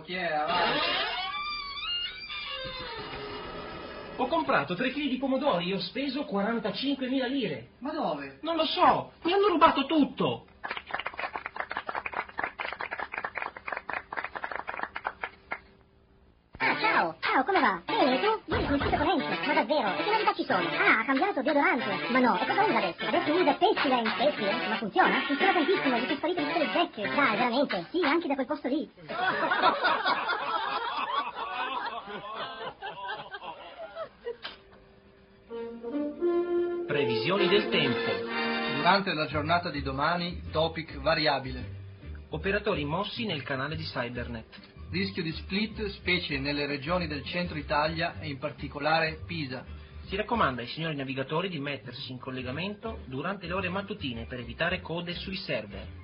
chi è? Vai. Ho comprato 3 kg di pomodori e ho speso 45.000 lire. Ma dove? Non lo so, mi hanno rubato tutto. Ciao, come va? Bene, tu? Ieri sono uscito con Enzo. Ma davvero? E che novità ci sono? Ah, ha cambiato deodorante. Ma no, e cosa usa adesso? Adesso usa Pestilence. Pestilence? Ma funziona? Funziona tantissimo, gli sono sparite tutte le zecche. Dai, veramente? Sì, anche da quel posto lì. Previsioni del tempo. Durante la giornata di domani, topic variabile. Operatori mossi nel canale di Cybernet. Rischio di split, specie nelle regioni del centro Italia e in particolare Pisa. Si raccomanda ai signori navigatori di mettersi in collegamento durante le ore mattutine per evitare code sui server.